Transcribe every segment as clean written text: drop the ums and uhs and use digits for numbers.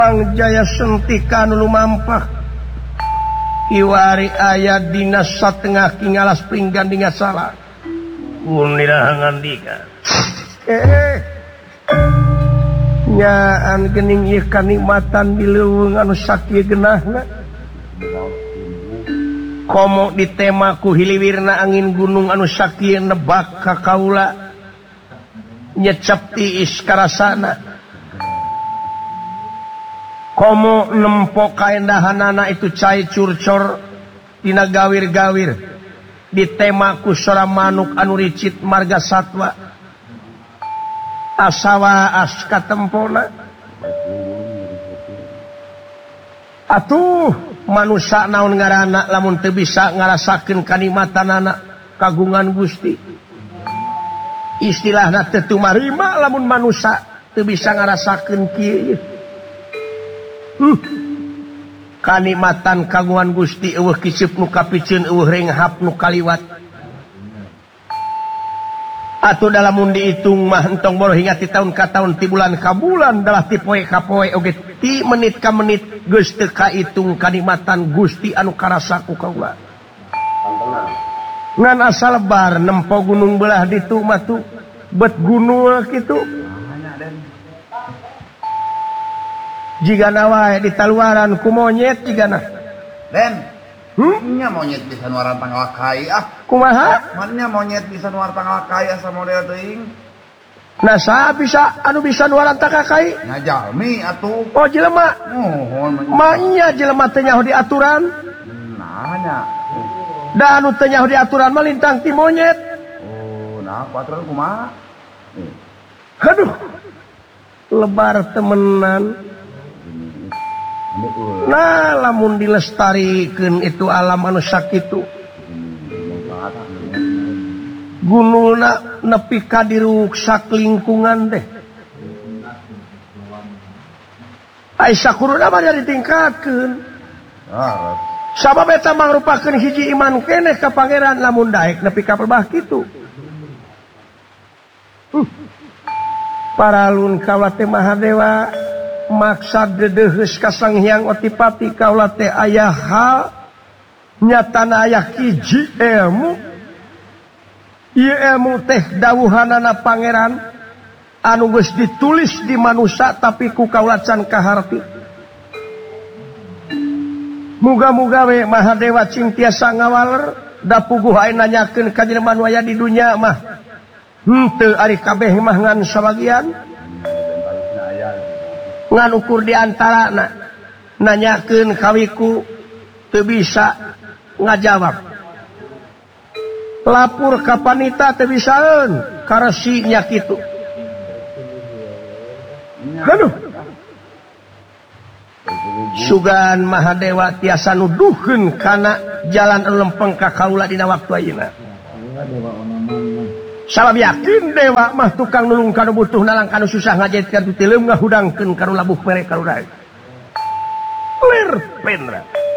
Jaya sentikan lumampah Iwari ayat dina satengah kingalas pinggan dengan salah ngandika nyaan gening ieu kanikmatan di leuweung anu sakieu geunahna komo ditema ku hiliwirna angin gunung anu sakieu nebak ka kaula nyecep tiis karasana komo nempok kaendahanana itu cai curcor dina gawir-gawir ditemaku sora manuk anu ricit marga satwa asawa as katempona atuh manusia naon ngaranna lamun teu bisa ngarasakeun kanikmatanana kagungan Gusti istilahna teu tumarima lamun manusia teu bisa ngarasakeun kieu kanikmatan kagungan Gusti eueuh kiceup nu kapicieun eueuh renghap nu kaliwat atuh dalamun diitung mah entong boro hinga ti taun ka taun ti bulan ka bulan dalah ti poe ka poe oge ti menit ka menit geus teu kaitung kanikmatan Gusti anu karasa ku kaula ngan asal bar nempo gunung belah ditu mah tu bet gunung kitu jigana wae ditaluaran ku monyet jigana Den nya monyet bisa nuaran tanggal kai kumaha mannya monyet bisa nuaran tanggal kai asa model teuing nah saha bisa anu bisa nuaran tanggal kai nya jalmi atuh oh jelema mah nya jelema teh nyaho diaturan nah nya da anu teh nyaho diaturan mah lintang ti monyet oh nah aturan kumaha aduh lebar temenan nah lamun dilestarikeun itu alam anu sakitu gunungna nepi ka diruksak lingkungan teh ai sakuruna mah ditingkatkeun sabab eta mangrupakeun hiji iman keneh ka pangeran lamun daek nepi ka perbah kitu paralun kaula teh Mahadewa maksad dedeheus ka Sang Hyang Otipati kaula teh aya hal nyatana aya hiji ilmu ieu ilmu teh dawuhanana pangeran anu geus ditulis di manusia tapi ku kaula can kaharti muga-muga we Mahadewa cing tiasa ngawaler da puguh aya nanyakeun ka jelema nu aya di dunya mah henteu ari kabeh mah ngan sabagian ngan ukur diantarana nanyakeun kawiku teu bisa ngajawab lapur ka panita teu bisaeun karesi nya kitu aduh sugan Mahadewa tiasa nuduhkeun kana jalan anu lempeng ka kaula dina waktu ayeuna sabab yakin dewa mah tukang nulung kanu butuh nalang kanu susah ngajitkeun tu tileum ngahudangkeun kanu labuh mere kanu daek lir pendra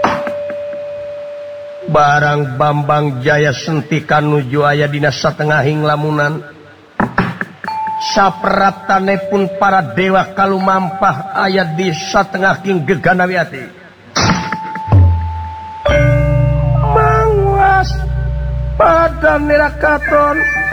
barang Bambang Jaya sentikan nuju aya dina satengahing lamunan sapratanepun para dewa kalumampah aya di satengahing gegana wiati mangwas pada nerakaton